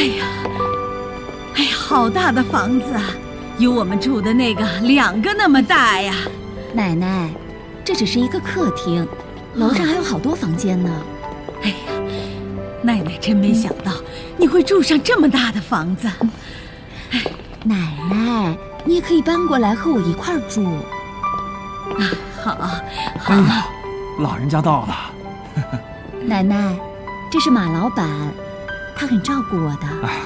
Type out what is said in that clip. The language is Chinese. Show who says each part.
Speaker 1: 哎呀，好大的房子啊，有我们住的那个2个那么大呀。
Speaker 2: 奶奶，这只是一个客厅，楼上还有好多房间呢。
Speaker 1: 哎呀，奶奶真没想到你会住上这么大的房子。
Speaker 2: 奶奶，你也可以搬过来和我一块儿住。
Speaker 1: 好。
Speaker 3: 哎呀，老人家到了。
Speaker 2: 奶奶，这是马老板，他很照顾我的。